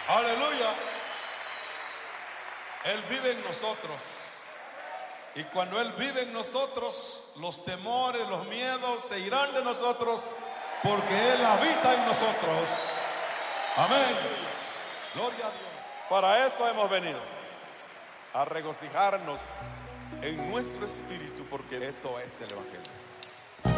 Aleluya. Él vive en nosotros. Y cuando Él vive en nosotros, los temores, los miedos se irán de nosotros, porque Él habita en nosotros. Amén. Gloria a Dios. Para eso hemos venido, a regocijarnos en nuestro espíritu, porque eso es el Evangelio.